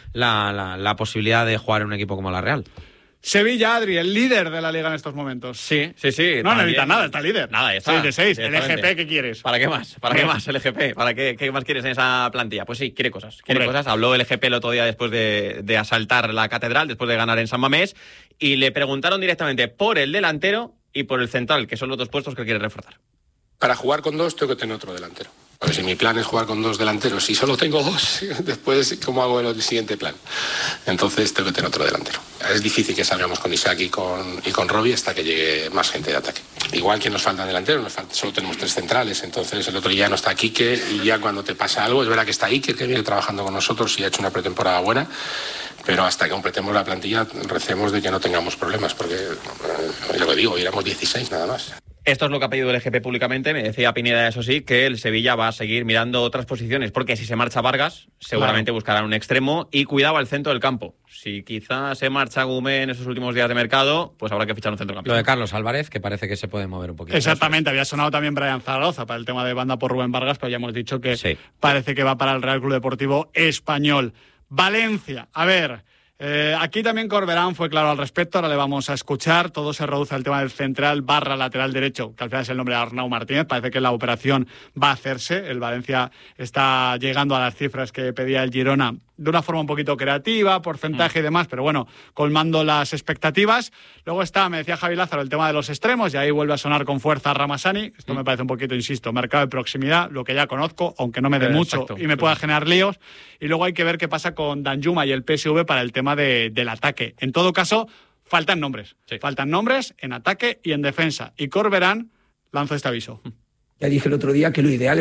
la posibilidad de jugar en un equipo como la Real. Sevilla, Adri, el líder de la liga en estos momentos. Sí. No necesita nada, está líder. Nada, está. 6 de 6. El Directamente. EGP, ¿qué quieres? ¿Para qué más? ¿Qué más el EGP? ¿Qué más quieres en esa plantilla? Pues sí, quiere cosas. Habló el EGP el otro día después de asaltar la catedral, después de ganar en San Mamés, y le preguntaron directamente por el delantero y por el central, que son los 2 puestos que quiere reforzar. Para jugar con 2 tengo que tener otro delantero. Porque si mi plan es jugar con 2 delanteros y solo tengo 2, después, ¿cómo hago el siguiente plan? Entonces tengo que tener otro delantero. Es difícil que salgamos con Isaac y con Robbie hasta que llegue más gente de ataque. Igual que nos faltan delanteros, solo tenemos 3 centrales, entonces el otro día no está Quique y ya cuando te pasa algo, es verdad que está Iker, que viene trabajando con nosotros y ha hecho una pretemporada buena, pero hasta que completemos la plantilla recemos de que no tengamos problemas, porque, lo que digo, iremos 16 nada más. Esto es lo que ha pedido el EGP públicamente. Me decía Pineda, eso sí, que el Sevilla va a seguir mirando otras posiciones, porque si se marcha Vargas, seguramente buscarán un extremo y cuidado al centro del campo. Si quizás se marcha Gumé en esos últimos días de mercado, pues habrá que fichar un centrocampista. Lo de Carlos Álvarez, que parece que se puede mover un poquito. Exactamente, había sonado también Brian Zaragoza para el tema de banda por Rubén Vargas, pero ya hemos dicho que parece que va para el Real Club Deportivo Español. Valencia, a ver... aquí también Corberán fue claro al respecto, ahora le vamos a escuchar. Todo se reduce al tema del central / lateral derecho, que al final es el nombre de Arnau Martínez. Parece que la operación va a hacerse. El Valencia está llegando a las cifras que pedía el Girona de una forma un poquito creativa, porcentaje y demás, pero bueno, colmando las expectativas. Luego está, me decía Javi Lázaro, el tema de los extremos, y ahí vuelve a sonar con fuerza Ramasani. Esto me parece un poquito, insisto, mercado de proximidad, lo que ya conozco, aunque no me dé mucho y me pueda generar líos. Y luego hay que ver qué pasa con Danjuma y el PSV para el tema del ataque. En todo caso, faltan nombres. Faltan nombres en ataque y en defensa. Y Corberán lanzó este aviso. Ya dije el otro día que lo ideal es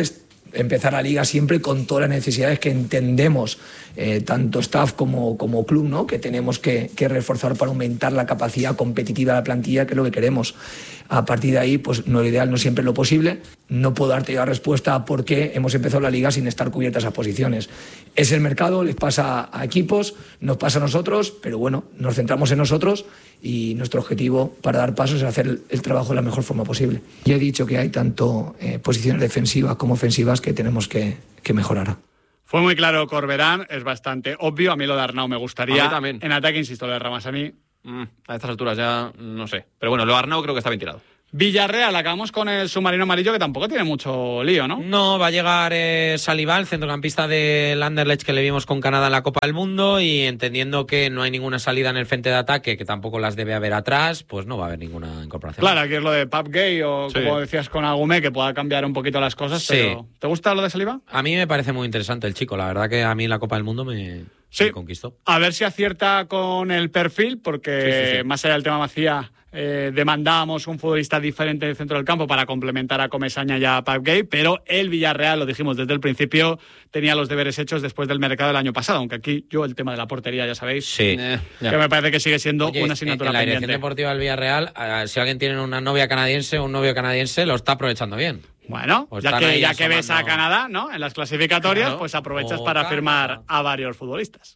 empezar la liga siempre con todas las necesidades que entendemos, tanto staff como club, ¿no? Que tenemos que reforzar para aumentar la capacidad competitiva de la plantilla, que es lo que queremos. A partir de ahí, pues no, lo ideal no siempre es lo posible. No puedo darte ya respuesta a por qué hemos empezado la liga sin estar cubiertas esas posiciones. Es el mercado, les pasa a equipos, nos pasa a nosotros, pero bueno, nos centramos en nosotros y nuestro objetivo para dar pasos es hacer el trabajo de la mejor forma posible. Ya he dicho que hay tanto posiciones defensivas como ofensivas que tenemos que mejorar. Fue muy claro Corberán, es bastante obvio. A mí lo de Arnau me gustaría. A mí también. En ataque, insisto, lo de Ramazani. A estas alturas ya no sé. Pero bueno, lo de Arnau creo que está bien tirado. Villarreal, acabamos con el submarino amarillo, que tampoco tiene mucho lío, ¿no? No, va a llegar Saliba, el centrocampista del Anderlecht que le vimos con Canadá en la Copa del Mundo, y entendiendo que no hay ninguna salida en el frente de ataque, que tampoco las debe haber atrás, pues no va a haber ninguna incorporación. Claro, aquí es lo de Pap Gay o Sí. como decías con Agumé, que pueda cambiar un poquito las cosas, Sí. pero ¿te gusta lo de Saliba? A mí me parece muy interesante el chico, la verdad que a mí la Copa del Mundo me conquistó. A ver si acierta con el perfil, porque Sí. más allá del tema Macía, demandábamos un futbolista diferente en el centro del campo para complementar a Comesaña y a Pap Gay, pero el Villarreal, lo dijimos desde el principio, tenía los deberes hechos después del mercado del año pasado, aunque aquí yo el tema de la portería, ya sabéis, Sí. que me parece que sigue siendo Oye, una asignatura en la dirección pendiente. deportiva del Villarreal, si alguien tiene una novia canadiense o un novio canadiense, lo está aprovechando bien. Bueno, Pues ya están ahí que ves a asomando. Canadá, ¿no? En las clasificatorias, Claro. pues aprovechas O para Canadá. firmar a varios futbolistas.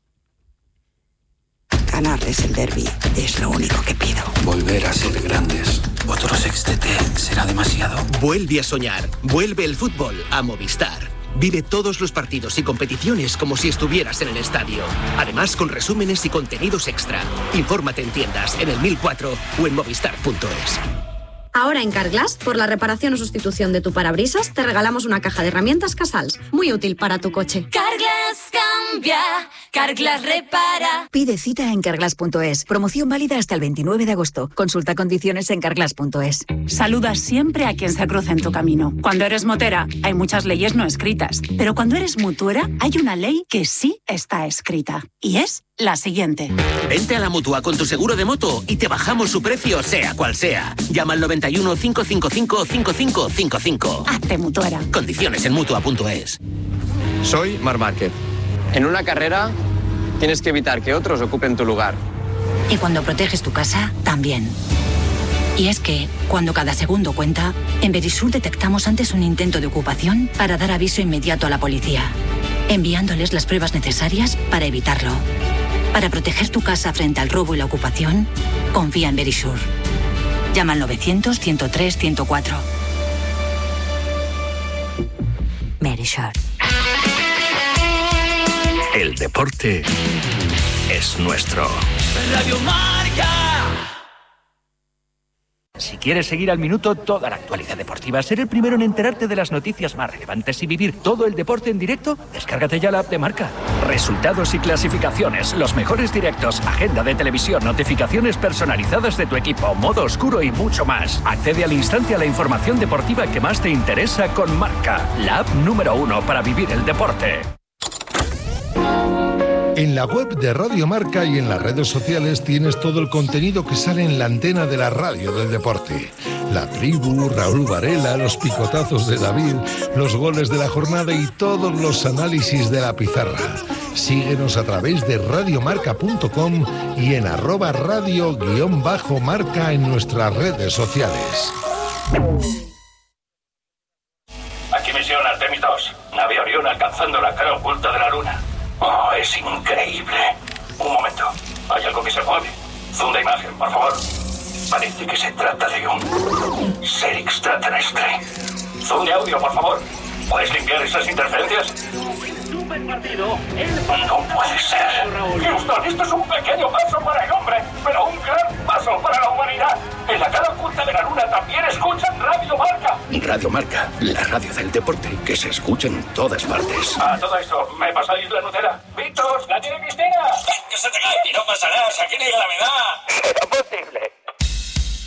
Ganarles el derbi es lo único que pido. Volver a ser grandes. Otro sextete será demasiado. Vuelve a soñar. Vuelve el fútbol a Movistar. Vive todos los partidos y competiciones como si estuvieras en el estadio. Además, con resúmenes y contenidos extra. Infórmate en tiendas, en el 1004 o en movistar.es. Ahora en Carglass, por la reparación o sustitución de tu parabrisas, te regalamos una caja de herramientas Casals, muy útil para tu coche. Carglass cambia, Carglass repara. Pide cita en carglass.es. Promoción válida hasta el 29 de agosto. Consulta condiciones en carglass.es. Saluda siempre a quien se cruce en tu camino. Cuando eres motera, hay muchas leyes no escritas. Pero cuando eres mutuera, hay una ley que sí está escrita. Y es la siguiente. Vente a la Mutua con tu seguro de moto y te bajamos su precio, sea cual sea. Llama al 91 555 5555. Hazte mutuera. Condiciones en Mutua.es. Soy Marc Márquez. En una carrera tienes que evitar que otros ocupen tu lugar. Y cuando proteges tu casa, también. Y es que, cuando cada segundo cuenta, en Verisur detectamos antes un intento de ocupación para dar aviso inmediato a la policía, enviándoles las pruebas necesarias para evitarlo. Para proteger tu casa frente al robo y la ocupación, confía en Verisur. Llama al 900-103-104. Verisur. El deporte es nuestro. Radio Marca. Si quieres seguir al minuto toda la actualidad deportiva, ser el primero en enterarte de las noticias más relevantes y vivir todo el deporte en directo, descárgate ya la app de Marca. Resultados y clasificaciones, los mejores directos, agenda de televisión, notificaciones personalizadas de tu equipo, modo oscuro y mucho más. Accede al instante a la información deportiva que más te interesa con Marca, la app número 1 para vivir el deporte. En la web de Radio Marca y en las redes sociales tienes todo el contenido que sale en la antena de la radio del deporte. La tribu, Raúl Varela, los picotazos de David, los goles de la jornada y todos los análisis de la pizarra. Síguenos a través de radiomarca.com y en @radio_marca en nuestras redes sociales. Aquí misión Artemis 2. Nave Orión alcanzando la cara oculta de la Luna. Oh, es increíble. Un momento. Hay algo que se mueve. Zoom de imagen, por favor. Parece que se trata de un ser extraterrestre. Zoom de audio, por favor. ¿Puedes limpiar esas interferencias? No puede ser. Houston, esto es un pequeño paso para el hombre, pero un gran paso para la humanidad. En la cara oculta de la Luna también escuchan Radio Marca. Radio Marca, la radio del deporte que se escucha en todas partes. A todo esto, ¿me pasáis la Nutella? ¡Víctor, la tiene Cristina! ¡Que se te cae! Y no pasa nada, si aquí ni gravedad. ¡Era posible!